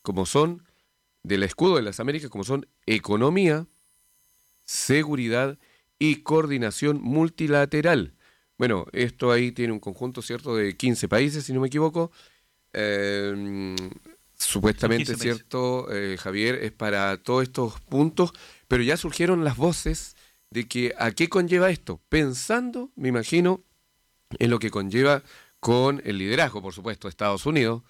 como son, del escudo de las Américas, como son economía, seguridad y coordinación multilateral. Bueno, esto ahí tiene un conjunto, ¿cierto?, de 15 países, si no me equivoco. Supuestamente, ¿cierto, Javier? Es para todos estos puntos, pero ya surgieron las voces de que ¿a qué conlleva esto? Pensando, me imagino, en lo que conlleva con el liderazgo, por supuesto, de Estados Unidos.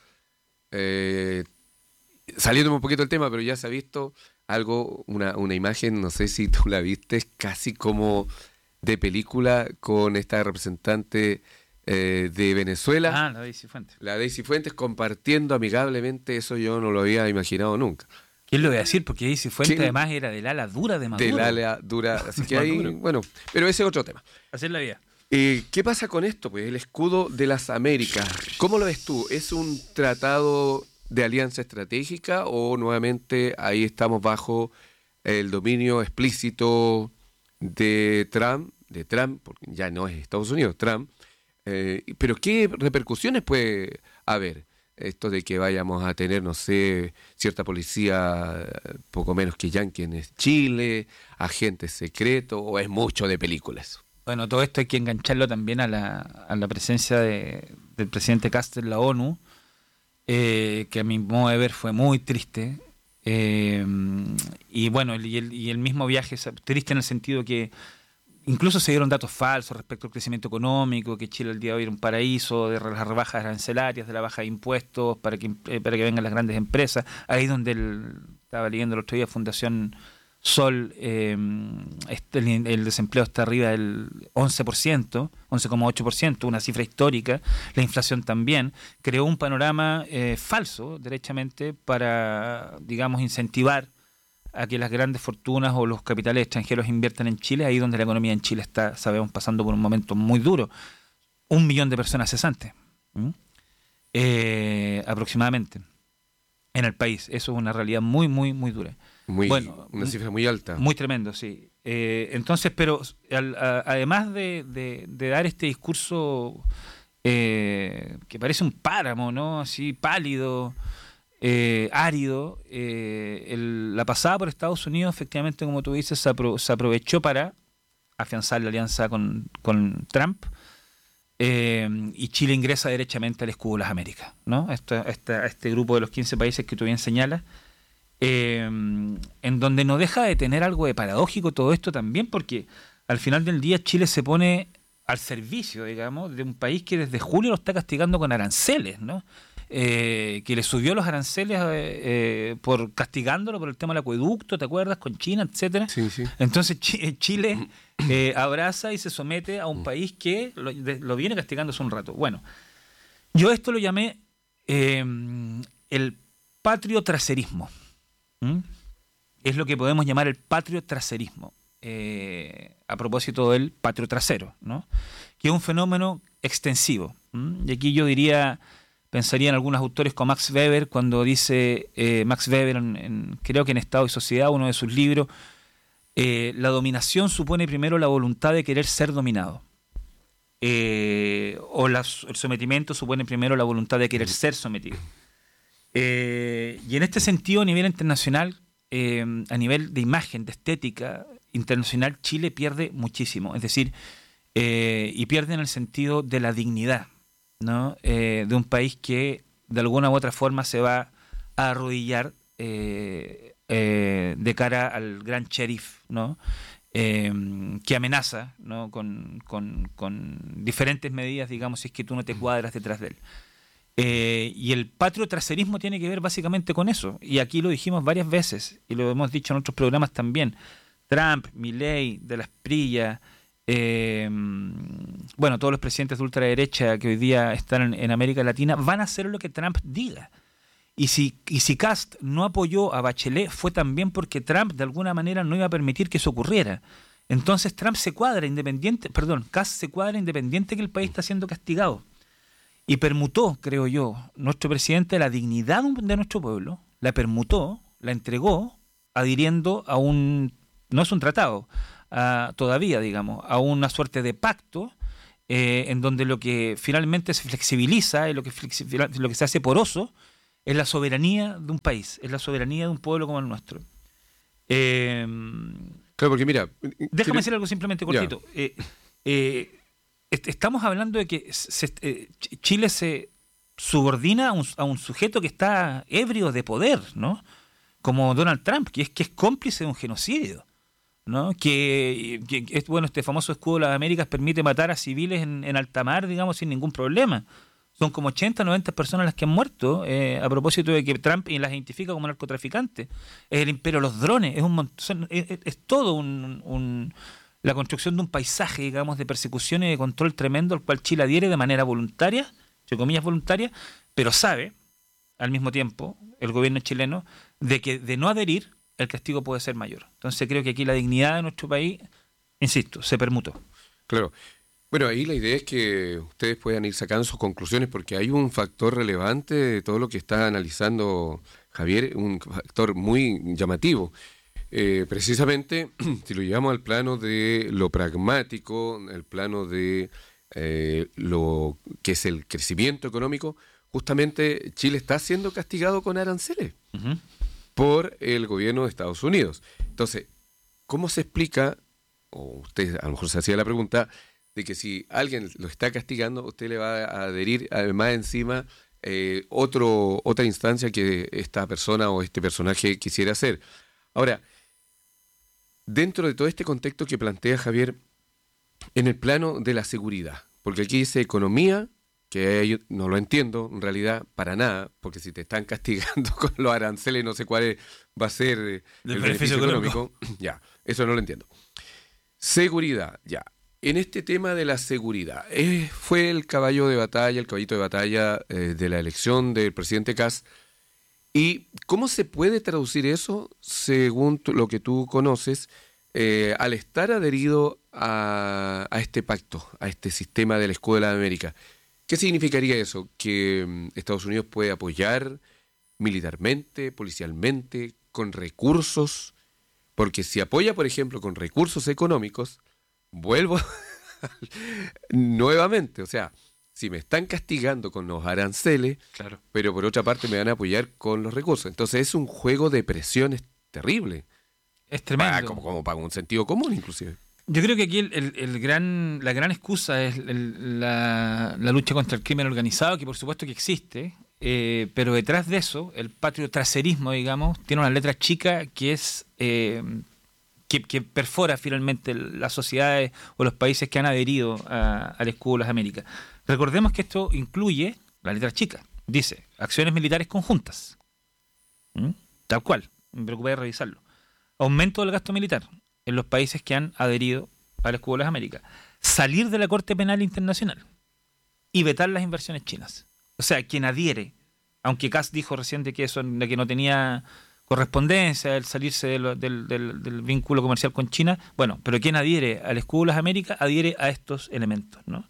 Saliéndome un poquito del tema, pero ya se ha visto algo, una imagen, no sé si tú la viste, casi como de película con esta representante de Venezuela. La Daisy Fuentes. La Daisy Fuentes compartiendo amigablemente, eso yo no lo había imaginado nunca. ¿Quién lo voy a decir? Porque Daisy Fuentes además era del ala dura de Maduro. Del ala dura, así que ahí, bueno, pero ese es otro tema. Así es la vida. ¿Qué pasa con esto? Pues el escudo de las Américas, ¿cómo lo ves tú? ¿Es un tratado de alianza estratégica o nuevamente ahí estamos bajo el dominio explícito de Trump, porque ya no es Estados Unidos, Trump? Pero ¿qué repercusiones puede haber? Esto de que vayamos a tener, no sé, cierta policía poco menos que yanqui en Chile, agentes secretos, o es mucho de películas. Bueno, todo esto hay que engancharlo también a la presencia del presidente Castro en la ONU, que a mi modo de ver fue muy triste. Y bueno, y el mismo viaje es triste en el sentido que incluso se dieron datos falsos respecto al crecimiento económico, que Chile el día de hoy era un paraíso, de las rebajas arancelarias, de la baja de impuestos, para que vengan las grandes empresas. Ahí donde estaba leyendo el otro día Fundación Sol, el desempleo está arriba del 11%, 11,8%, una cifra histórica. La inflación también creó un panorama falso, derechamente, para, digamos, incentivar a que las grandes fortunas o los capitales extranjeros inviertan en Chile, ahí donde la economía en Chile está, sabemos, pasando por un momento muy duro. 1 millón de personas cesantes, aproximadamente, en el país. Eso es una realidad muy, muy, muy dura. Una cifra muy alta. Muy tremendo, sí. Entonces, pero además de dar este discurso que parece un páramo, ¿no? Así pálido, árido, la pasada por Estados Unidos, efectivamente, como tú dices, se aprovechó para afianzar la alianza con Trump, y Chile ingresa derechamente al escudo de las Américas, ¿no? Este grupo de los 15 países que tú bien señalas, en donde no deja de tener algo de paradójico todo esto también, porque al final del día Chile se pone al servicio, digamos, de un país que desde julio lo está castigando con aranceles, ¿no? Que le subió los aranceles por castigándolo por el tema del acueducto, ¿te acuerdas? Con China, etcétera. Sí, sí. Entonces Chile abraza y se somete a un país que lo viene castigando hace un rato. Bueno, yo esto lo llamé el patriotraserismo. Es lo que podemos llamar el patriotraserismo, a propósito del patrio trasero, ¿no? Que es un fenómeno extensivo. Y aquí yo pensaría en algunos autores como Max Weber, cuando dice Max Weber, creo que en Estado y Sociedad, uno de sus libros, la dominación supone primero la voluntad de querer ser dominado. El sometimiento supone primero la voluntad de querer ser sometido. Y en este sentido, a nivel internacional, a nivel de imagen, de estética internacional, Chile pierde muchísimo. Es decir, y pierde en el sentido de la dignidad, ¿no? De un país que de alguna u otra forma se va a arrodillar de cara al gran sheriff, ¿no? Que amenaza, ¿no? con diferentes medidas, digamos, si es que tú no te cuadras detrás de él. Y el patriotraserismo tiene que ver básicamente con eso, y aquí lo dijimos varias veces y lo hemos dicho en otros programas también. Trump, Milei, De la Espriella, bueno, todos los presidentes de ultraderecha que hoy día están en América Latina van a hacer lo que Trump diga. Y si Kast no apoyó a Bachelet fue también porque Trump de alguna manera no iba a permitir que eso ocurriera. Entonces Kast se cuadra independiente que el país está siendo castigado. Y permutó, creo yo, nuestro presidente la dignidad de nuestro pueblo, la permutó, la entregó, adhiriendo a no es un tratado, todavía, digamos, a una suerte de pacto, en donde lo que finalmente se flexibiliza y lo que se hace poroso es la soberanía de un país, es la soberanía de un pueblo como el nuestro. Claro, porque mira... Déjame decir algo simplemente cortito. Estamos hablando de que Chile se subordina a un sujeto que está ebrio de poder, ¿no? Como Donald Trump, que es cómplice de un genocidio, ¿no? Que bueno, este famoso escudo de las Américas permite matar a civiles en alta mar, digamos, sin ningún problema. Son como 80, 90 personas las que han muerto a propósito de que Trump las identifica como narcotraficantes. Es el imperio de los drones, es todo la construcción de un paisaje, digamos, de persecución y de control tremendo al cual Chile adhiere de manera voluntaria, entre comillas voluntaria, pero sabe, al mismo tiempo, el gobierno chileno, de que de no adherir, el castigo puede ser mayor. Entonces creo que aquí la dignidad de nuestro país, insisto, se permutó. Claro. Bueno, ahí la idea es que ustedes puedan ir sacando sus conclusiones porque hay un factor relevante de todo lo que está analizando Javier, un factor muy llamativo. Precisamente, si lo llevamos al plano de lo pragmático, el plano de lo que es el crecimiento económico, justamente Chile está siendo castigado con aranceles por el gobierno de Estados Unidos. Entonces, ¿cómo se explica, o usted a lo mejor se hacía la pregunta, de que si alguien lo está castigando, usted le va a adherir además encima otra instancia que esta persona o este personaje quisiera hacer? Ahora, dentro de todo este contexto que plantea Javier, en el plano de la seguridad, porque aquí dice economía, que yo no lo entiendo en realidad para nada, porque si te están castigando con los aranceles, no sé cuál va a ser el beneficio económico. Ya, eso no lo entiendo. Seguridad, ya. En este tema de la seguridad, fue el caballito de batalla de la elección del presidente Kast. ¿Y cómo se puede traducir eso, según lo que tú conoces, al estar adherido a este pacto, a este sistema del escudo de la América? ¿Qué significaría eso? ¿Que Estados Unidos puede apoyar militarmente, policialmente, con recursos? Porque si apoya, por ejemplo, con recursos económicos, vuelvo nuevamente, o sea, si me están castigando con los aranceles, Claro. pero por otra parte me van a apoyar con los recursos. Entonces es un juego de presiones terrible. Es tremendo. Como para un sentido común, inclusive. Yo creo que aquí la gran excusa es la lucha contra el crimen organizado, que por supuesto que existe, pero detrás de eso, el patriotraserismo, digamos, tiene una letra chica que es que perfora finalmente las sociedades o los países que han adherido al escudo de las Américas. Recordemos que esto incluye la letra chica. Dice, acciones militares conjuntas. Tal cual, me preocupé de revisarlo. Aumento del gasto militar en los países que han adherido al escudo de las Américas. Salir de la Corte Penal Internacional y vetar las inversiones chinas. O sea, quien adhiere, aunque Kast dijo recién de que no tenía correspondencia el salirse del vínculo comercial con China, bueno, pero quien adhiere al escudo de las Américas adhiere a estos elementos, ¿no?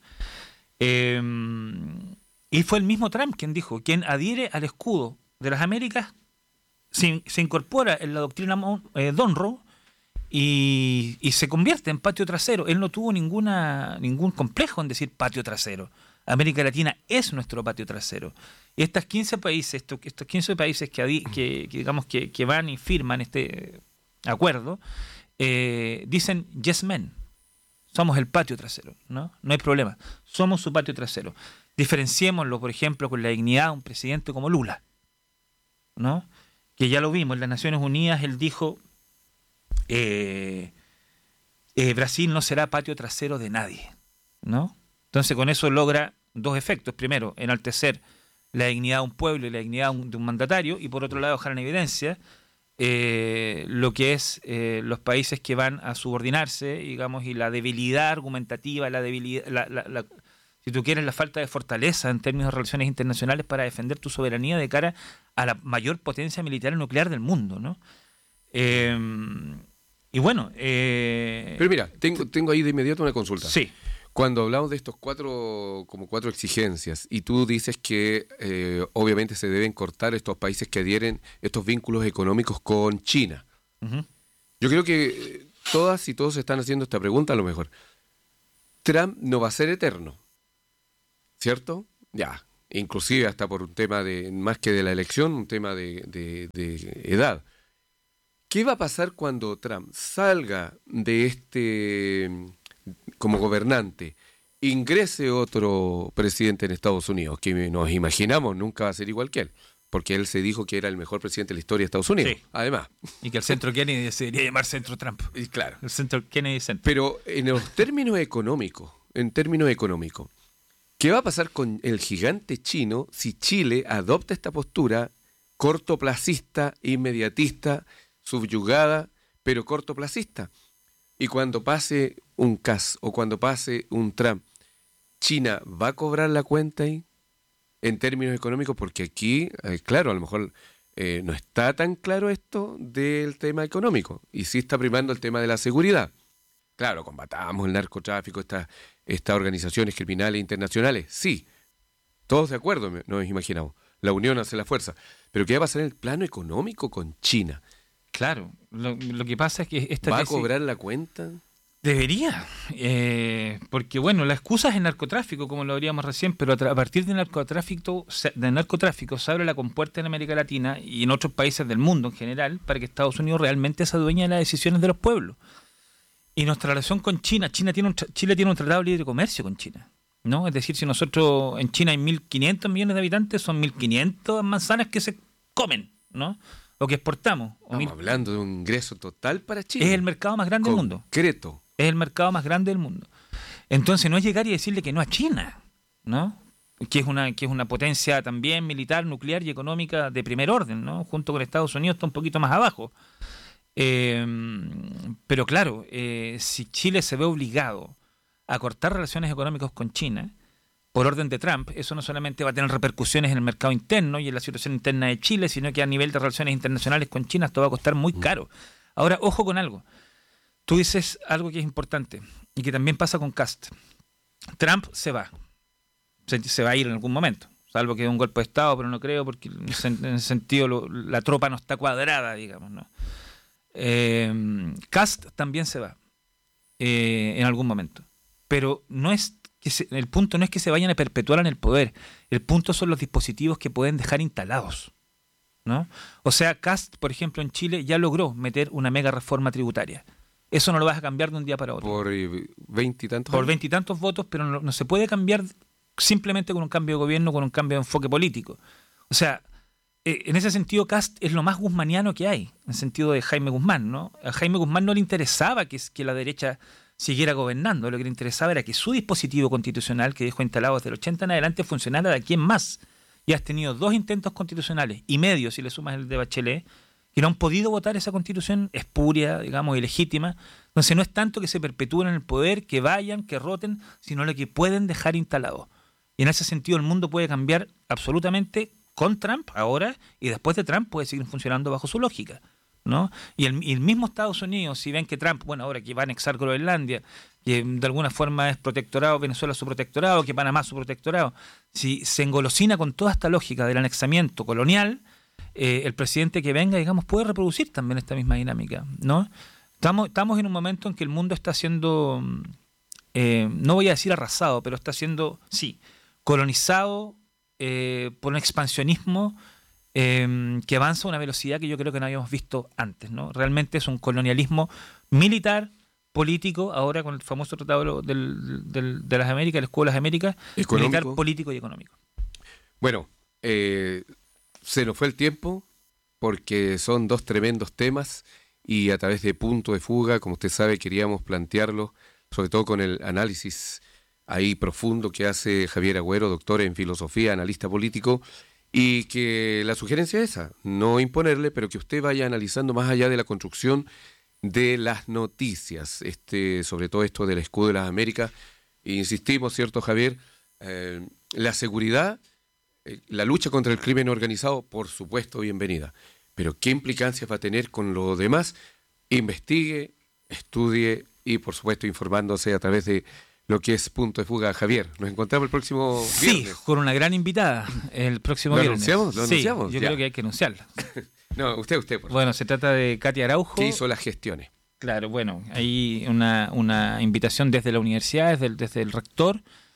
Y fue el mismo Trump quien dijo, quien adhiere al escudo de las Américas se incorpora en la doctrina Monroe y se convierte en patio trasero. Él no tuvo ningún complejo en decir patio trasero. América Latina es nuestro patio trasero. Y estos 15 países que van y firman este acuerdo, dicen yes men, somos el patio trasero, ¿no? No hay problema, somos su patio trasero. Diferenciémoslo, por ejemplo, con la dignidad de un presidente como Lula, ¿no? Que ya lo vimos en las Naciones Unidas, él dijo Brasil no será patio trasero de nadie, ¿no? Entonces con eso logra dos efectos. Primero, enaltecer la dignidad de un pueblo y la dignidad de un mandatario, y por otro lado dejar en evidencia lo que es los países que van a subordinarse, digamos, y la debilidad argumentativa, si tú quieres, la falta de fortaleza en términos de relaciones internacionales para defender tu soberanía de cara a la mayor potencia militar y nuclear del mundo, ¿no? Y bueno... Pero mira, tengo ahí de inmediato una consulta. Sí. Cuando hablamos de estos cuatro exigencias, y tú dices que obviamente se deben cortar estos países que adhieren estos vínculos económicos con China. Uh-huh. Yo creo que todas y todos están haciendo esta pregunta a lo mejor. Trump no va a ser eterno, ¿cierto? Ya, inclusive hasta por un tema de, más que de la elección, un tema de edad. ¿Qué va a pasar cuando Trump salga de como gobernante, ingrese otro presidente en Estados Unidos, que nos imaginamos nunca va a ser igual que él, porque él se dijo que era el mejor presidente de la historia de Estados Unidos, Sí. además. Y que el centro Kennedy se debería llamar centro Trump. Y claro. El centro Kennedy Center. Pero en los términos económicos, ¿qué va a pasar con el gigante chino si Chile adopta esta postura cortoplacista, inmediatista, subyugada, pero cortoplacista? Y cuando pase un Kass o cuando pase un Trump, ¿China va a cobrar la cuenta ahí en términos económicos? Porque aquí, claro, a lo mejor no está tan claro esto del tema económico y sí está primando el tema de la seguridad. Claro, combatamos el narcotráfico, estas organizaciones criminales internacionales, sí, todos de acuerdo, nos imaginamos, la unión hace la fuerza. Pero ¿qué va a pasar en el plano económico con China? Claro, lo que pasa es que esta ¿Va a tesis cobrar la cuenta? debería, porque bueno, la excusa es el narcotráfico, como lo veríamos recién, pero a partir del narcotráfico se abre la compuerta en América Latina y en otros países del mundo en general para que Estados Unidos realmente se adueñe de las decisiones de los pueblos. Y nuestra relación con China, Chile tiene un tratado de libre comercio con China, ¿no? Es decir, si nosotros en China hay 1.500 millones de habitantes, son 1.500 manzanas que se comen, ¿no? O que exportamos. Estamos hablando de un ingreso total para China. Es el mercado más grande del mundo. Concreto. Es el mercado más grande del mundo. Entonces no es llegar y decirle que no a China, ¿no? Que es una potencia también militar, nuclear y económica de primer orden, ¿no? Junto con Estados Unidos está un poquito más abajo. Pero claro, si Chile se ve obligado a cortar relaciones económicas con China por orden de Trump, eso no solamente va a tener repercusiones en el mercado interno y en la situación interna de Chile, sino que a nivel de relaciones internacionales con China esto va a costar muy caro. Ahora, ojo con algo. Tú dices algo que es importante y que también pasa con Kast. Trump se va a ir en algún momento, salvo que dé un golpe de Estado, pero no creo, porque en ese sentido la tropa no está cuadrada, digamos, ¿no? Kast también se va en algún momento, pero no es el punto no es que se vayan a perpetuar en el poder, el punto son los dispositivos que pueden dejar instalados, ¿no? O sea, Kast, por ejemplo, en Chile ya logró meter una mega reforma tributaria. Eso no lo vas a cambiar de un día para otro. Por 20 y tantos. Por 20 y tantos votos, pero no se puede cambiar simplemente con un cambio de gobierno, con un cambio de enfoque político. O sea, en ese sentido, Kast es lo más guzmaniano que hay, en el sentido de Jaime Guzmán, ¿no? A Jaime Guzmán no le interesaba que la derecha siguiera gobernando, lo que le interesaba era que su dispositivo constitucional, que dejó instalado desde el 80 en adelante, funcionara de aquí en más. Y has tenido 2 intentos constitucionales y medio, si le sumas el de Bachelet, que no han podido votar esa constitución espuria, digamos, ilegítima. Entonces no es tanto que se perpetúen en el poder, que vayan, que roten, sino lo que pueden dejar instalado. Y en ese sentido el mundo puede cambiar absolutamente con Trump ahora, y después de Trump puede seguir funcionando bajo su lógica, ¿no? Y el mismo Estados Unidos, si ven que Trump, bueno, ahora que va a anexar Groenlandia, que de alguna forma es protectorado, Venezuela su protectorado, que Panamá su protectorado, si se engolosina con toda esta lógica del anexamiento colonial, el presidente que venga, digamos, puede reproducir también esta misma dinámica, ¿no? Estamos en un momento en que el mundo está siendo, no voy a decir arrasado, pero está siendo, sí, colonizado por un expansionismo que avanza a una velocidad que yo creo que no habíamos visto antes, ¿no? Realmente es un colonialismo militar, político, ahora con el famoso Tratado de las Américas, el Escudo de las Américas, Económico. militar, político y económico. Bueno, se nos fue el tiempo porque son 2 tremendos temas y a través de Punto de Fuga, como usted sabe, queríamos plantearlo, sobre todo con el análisis ahí profundo que hace Javier Agüero, doctor en filosofía, analista político, y que la sugerencia es esa, no imponerle, pero que usted vaya analizando más allá de la construcción de las noticias, sobre todo esto del Escudo de las Américas. Insistimos, ¿cierto, Javier? La seguridad, la lucha contra el crimen organizado, por supuesto, bienvenida. Pero ¿qué implicancias va a tener con lo demás? Investigue, estudie y, por supuesto, informándose a través de lo que es Punto de Fuga. Javier, nos encontramos el próximo viernes. Sí, con una gran invitada el próximo viernes. ¿Lo anunciamos? Sí, yo creo que hay que anunciarla. No, usted, por favor. Bueno, se trata de Katia Araujo. ¿Qué hizo las gestiones? Claro, bueno, hay una invitación desde la universidad, desde el rector,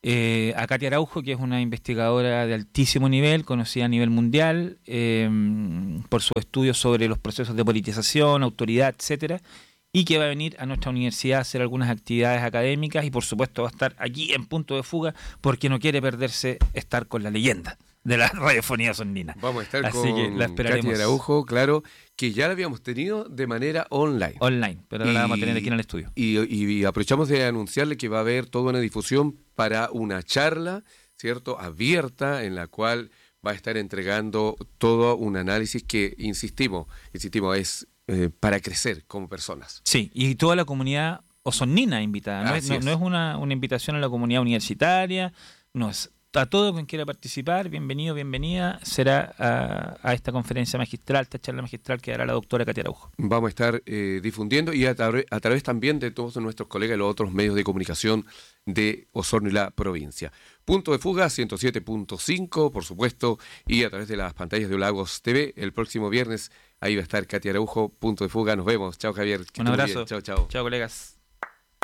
a Katia Araujo, que es una investigadora de altísimo nivel, conocida a nivel mundial, por sus estudios sobre los procesos de politización, autoridad, etcétera, y que va a venir a nuestra universidad a hacer algunas actividades académicas y por supuesto va a estar aquí en Punto de Fuga porque no quiere perderse estar con la leyenda de la radiofonía sonnina. Vamos a estar Así con que la esperaremos. Katia Araujo, claro, que ya la habíamos tenido de manera online. Online, pero ahora la vamos a tener aquí en el estudio. Y aprovechamos de anunciarle que va a haber toda una difusión para una charla, ¿cierto?, abierta, en la cual va a estar entregando todo un análisis que, insistimos, es para crecer como personas. Sí, y toda la comunidad osonnina invitada. No es una invitación a la comunidad universitaria, no es a todo quien quiera participar, bienvenido, bienvenida, será a esta conferencia magistral, esta charla magistral que dará la doctora Katia Araujo. Vamos a estar difundiendo y a través también de todos nuestros colegas y los otros medios de comunicación de Osorno y la provincia. Punto de Fuga 107.5, por supuesto, y a través de las pantallas de Lagos TV, el próximo viernes, ahí va a estar Katia Araujo, Punto de Fuga, nos vemos. Chao, Javier. Un abrazo. Chao, chao. Chao, colegas.